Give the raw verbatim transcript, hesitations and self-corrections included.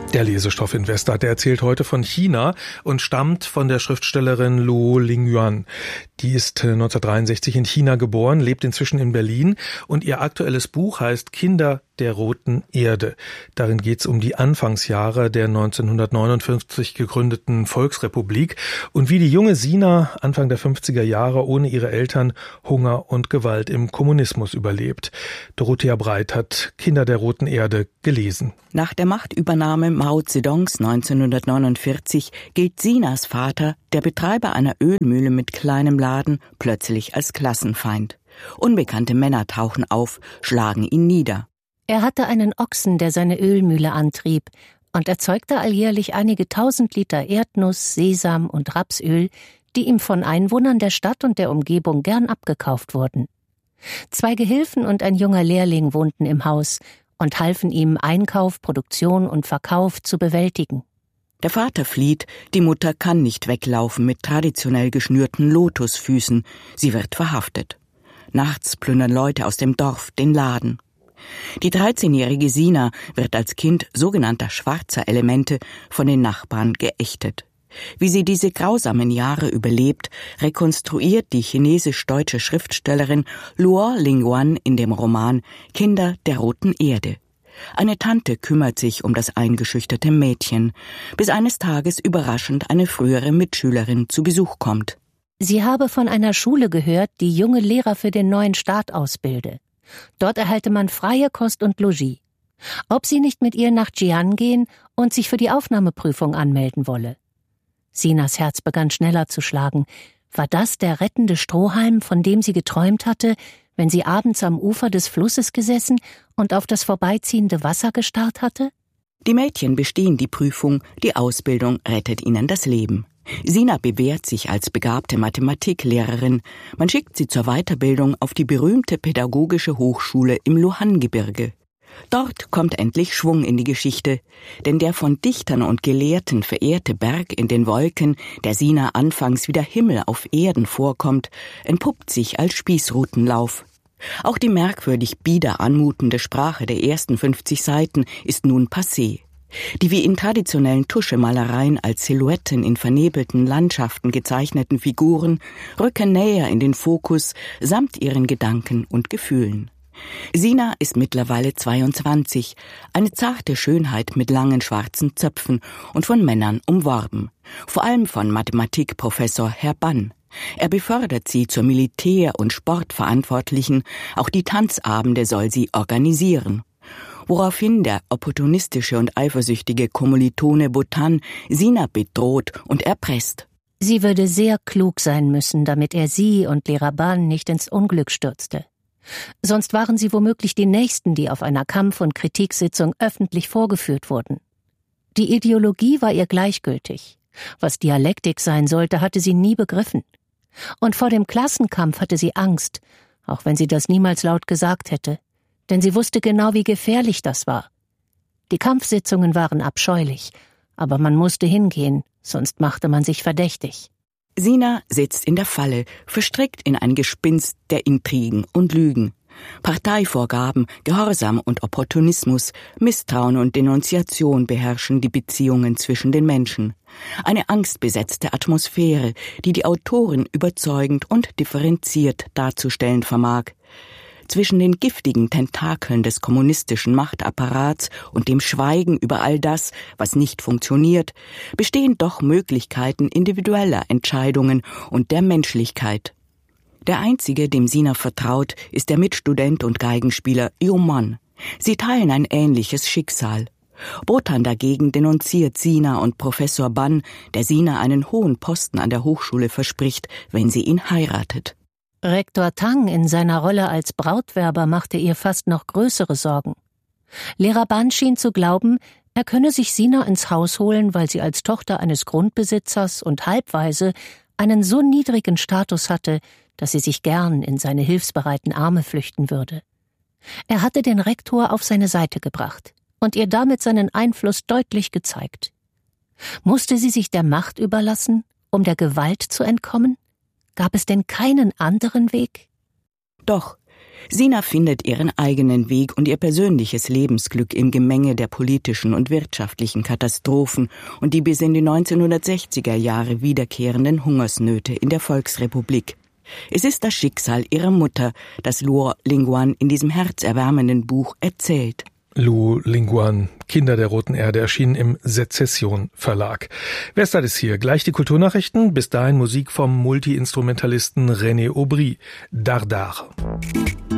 Der Lesestoff in Westart, der erzählt heute von China und stammt von der Schriftstellerin Luo Lingyuan. Die ist neunzehnhundertdreiundsechzig in China geboren, lebt inzwischen in Berlin und ihr aktuelles Buch heißt Kinder der roten Erde. Darin geht es um die Anfangsjahre der neunzehnhundertneunundfünfzig gegründeten Volksrepublik und wie die junge Sina Anfang der fünfziger Jahre ohne ihre Eltern Hunger und Gewalt im Kommunismus überlebt. Dorothea Breit hat Kinder der roten Erde gelesen. Nach der Machtübernahme Mao Zedongs neunzehnhundertneunundvierzig gilt Sinas Vater, der Betreiber einer Ölmühle mit kleinem Laden, plötzlich als Klassenfeind. Unbekannte Männer tauchen auf, schlagen ihn nieder. Er hatte einen Ochsen, der seine Ölmühle antrieb und erzeugte alljährlich einige tausend Liter Erdnuss-, Sesam- und Rapsöl, die ihm von Einwohnern der Stadt und der Umgebung gern abgekauft wurden. Zwei Gehilfen und ein junger Lehrling wohnten im Haus und halfen ihm, Einkauf, Produktion und Verkauf zu bewältigen. Der Vater flieht, die Mutter kann nicht weglaufen mit traditionell geschnürten Lotusfüßen, sie wird verhaftet. Nachts plündern Leute aus dem Dorf den Laden. Die dreizehnjährige Sina wird als Kind sogenannter schwarzer Elemente von den Nachbarn geächtet. Wie sie diese grausamen Jahre überlebt, rekonstruiert die chinesisch-deutsche Schriftstellerin Luo Lingyuan in dem Roman Kinder der roten Erde. Eine Tante kümmert sich um das eingeschüchterte Mädchen, bis eines Tages überraschend eine frühere Mitschülerin zu Besuch kommt. Sie habe von einer Schule gehört, die junge Lehrer für den neuen Staat ausbilde. Dort erhalte man freie Kost und Logis. Ob sie nicht mit ihr nach Jian gehen und sich für die Aufnahmeprüfung anmelden wolle. Sinas Herz begann schneller zu schlagen. War das der rettende Strohhalm, von dem sie geträumt hatte, wenn sie abends am Ufer des Flusses gesessen und auf das vorbeiziehende Wasser gestarrt hatte? Die Mädchen bestehen die Prüfung, die Ausbildung rettet ihnen das Leben. Sina bewährt sich als begabte Mathematiklehrerin. Man schickt sie zur Weiterbildung auf die berühmte pädagogische Hochschule im Luhan-Gebirge. Dort kommt endlich Schwung in die Geschichte, denn der von Dichtern und Gelehrten verehrte Berg in den Wolken, der Sina anfangs wie der Himmel auf Erden vorkommt, entpuppt sich als Spießrutenlauf. Auch die merkwürdig bieder anmutende Sprache der ersten fünfzig Seiten ist nun passé. Die wie in traditionellen Tuschemalereien als Silhouetten in vernebelten Landschaften gezeichneten Figuren rücken näher in den Fokus samt ihren Gedanken und Gefühlen. Sina ist mittlerweile zweiundzwanzig, eine zarte Schönheit mit langen schwarzen Zöpfen und von Männern umworben, vor allem von Mathematikprofessor Herr Ban. Er befördert sie zur Militär- und Sportverantwortlichen, auch die Tanzabende soll sie organisieren. Woraufhin der opportunistische und eifersüchtige Kommilitone Botan Sina bedroht und erpresst. Sie würde sehr klug sein müssen, damit er sie und Lehrer Ban nicht ins Unglück stürzte. Sonst waren sie womöglich die Nächsten, die auf einer Kampf- und Kritiksitzung öffentlich vorgeführt wurden. Die Ideologie war ihr gleichgültig. Was Dialektik sein sollte, hatte sie nie begriffen. Und vor dem Klassenkampf hatte sie Angst, auch wenn sie das niemals laut gesagt hätte. Denn sie wusste genau, wie gefährlich das war. Die Kampfsitzungen waren abscheulich, aber man musste hingehen, sonst machte man sich verdächtig. Sina sitzt in der Falle, verstrickt in ein Gespinst der Intrigen und Lügen. Parteivorgaben, Gehorsam und Opportunismus, Misstrauen und Denunziation beherrschen die Beziehungen zwischen den Menschen. Eine angstbesetzte Atmosphäre, die die Autorin überzeugend und differenziert darzustellen vermag. Zwischen den giftigen Tentakeln des kommunistischen Machtapparats und dem Schweigen über all das, was nicht funktioniert, bestehen doch Möglichkeiten individueller Entscheidungen und der Menschlichkeit. Der einzige, dem Sina vertraut, ist der Mitstudent und Geigenspieler Yoman. Sie teilen ein ähnliches Schicksal. Botan dagegen denunziert Sina und Professor Ban, der Sina einen hohen Posten an der Hochschule verspricht, wenn sie ihn heiratet. Rektor Tang in seiner Rolle als Brautwerber machte ihr fast noch größere Sorgen. Lehrer Ban schien zu glauben, er könne sich Sina ins Haus holen, weil sie als Tochter eines Grundbesitzers und Halbwaise einen so niedrigen Status hatte, dass sie sich gern in seine hilfsbereiten Arme flüchten würde. Er hatte den Rektor auf seine Seite gebracht und ihr damit seinen Einfluss deutlich gezeigt. Musste sie sich der Macht überlassen, um der Gewalt zu entkommen? Gab es denn keinen anderen Weg? Doch, Sina findet ihren eigenen Weg und ihr persönliches Lebensglück im Gemenge der politischen und wirtschaftlichen Katastrophen und die bis in die neunzehnhundertsechziger Jahre wiederkehrenden Hungersnöte in der Volksrepublik. Es ist das Schicksal ihrer Mutter, das Luo Lingguan in diesem herzerwärmenden Buch erzählt. Luo Lingguan, Kinder der Roten Erde, erschienen im Sezession Verlag. Wer ist alles hier? Gleich die Kulturnachrichten, bis dahin Musik vom Multi-Instrumentalisten René Aubry, Dardar.